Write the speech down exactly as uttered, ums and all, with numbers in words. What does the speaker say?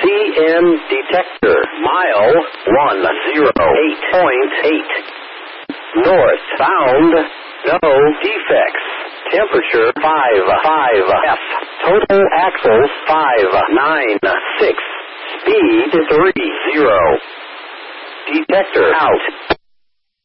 C M detector. Mile one oh eight point eight. Northbound, no defects. Temperature five five F. Total axles five nine six. Speed three zero. Detector out.